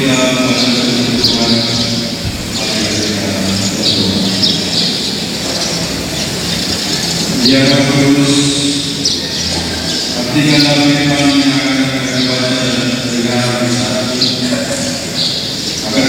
kita pada kebutuhan, mari kita berdoa. Ya Roh Kudus, artikanlah firman yang akan